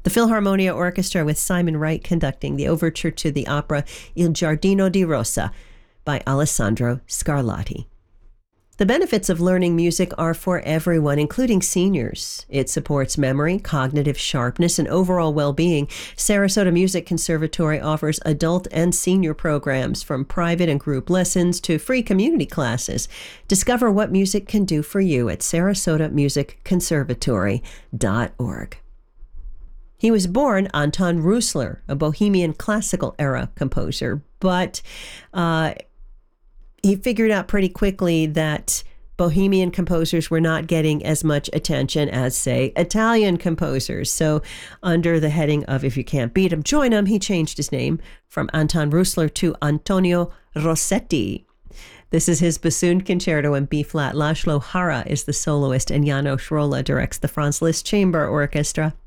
The Philharmonia Orchestra with Simon Wright conducting the overture to the opera Il Giardino di Rosa by Alessandro Scarlatti. The benefits of learning music are for everyone, including seniors. It supports memory, cognitive sharpness, and overall well-being. Sarasota Music Conservatory offers adult and senior programs, from private and group lessons to free community classes. Discover what music can do for you at sarasotamusicconservatory.org. He was born Anton Roosler, a Bohemian classical era composer, but he figured out pretty quickly that Bohemian composers were not getting as much attention as, say, Italian composers. So under the heading of If You Can't Beat 'Em, Join 'Em, he changed his name from Anton Roosler to Antonio Rossetti. This is his bassoon concerto in B-flat. Laszlo Hara is the soloist, and János Róla directs the Franz Liszt Chamber Orchestra.